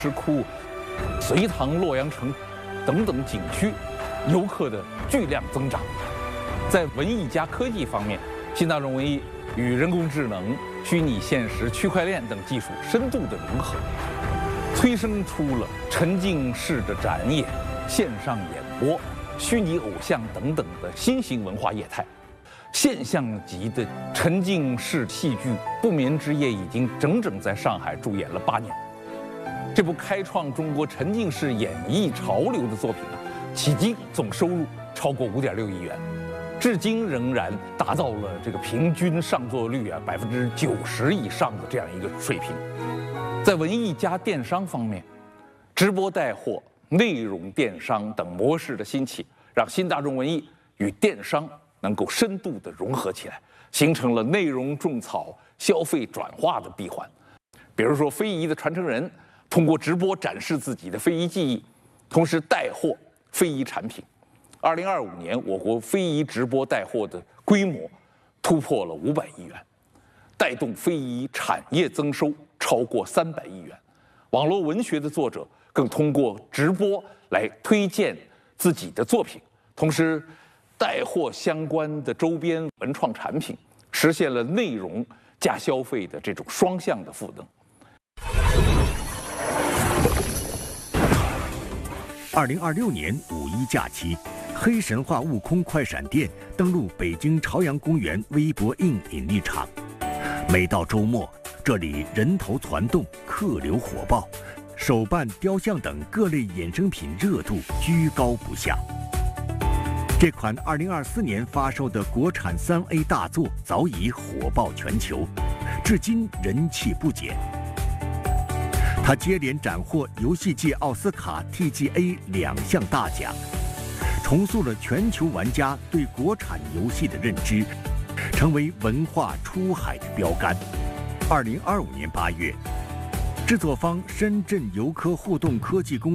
石窟、隋唐洛阳城等等景区游客的巨量增长。在文艺加科技方面，新大众文艺与人工智能、虚拟现实、区块链等技术深度的融合，催生出了沉浸式的展演、线上演播、虚拟偶像等等的新型文化业态。现象级的沉浸式戏剧《不眠之夜》已经整整在上海驻演了8年。这部开创中国沉浸式演绎潮流的作品迄今总收入超过5.6亿元，至今仍然达到了这个平均上座率90%以上的这样一个水平。在文艺加电商方面，直播带货、内容电商等模式的兴起，让新大众文艺与电商能够深度的融合起来，形成了内容种草、消费转化的闭环。比如说，非遗的传承人通过直播展示自己的非遗技艺，同时带货非遗产品。2025年，我国非遗直播带货的规模突破了500亿元，带动非遗产业增收超过300亿元。网络文学的作者更通过直播来推荐自己的作品，同时带货相关的周边文创产品，实现了内容加消费的这种双向的赋能。 2026年5·1假期，黑神话悟空快闪店登陆北京朝阳公园微博印引力场。每到周末，这里人头攒动，客流火爆，手办、雕像等各类衍生品热度居高不下。这款2024年发售的国产3A 大作早已火爆全球，至今人气不减。它接连斩获游戏界奥斯卡 TGA 2项大奖，重塑了全球玩家对国产游戏的认知，成为文化出海的标杆。2025年8月，制作方深圳游科互动科技公